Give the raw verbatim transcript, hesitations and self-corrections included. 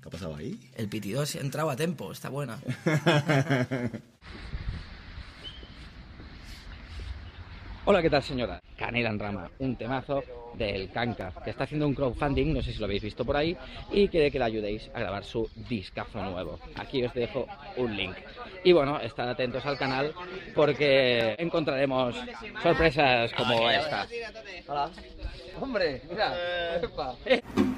¿Qué ha pasado ahí? El pitido se ha entrado a tempo, está buena. Hola, ¿qué tal, señora? Canela en Rama, un temazo del Kanka, que está haciendo un crowdfunding, no sé si lo habéis visto por ahí, y quiere que le ayudéis a grabar su discazo nuevo. Aquí os dejo un link. Y bueno, estad atentos al canal porque encontraremos sorpresas como esta. Hola. Hombre, mira.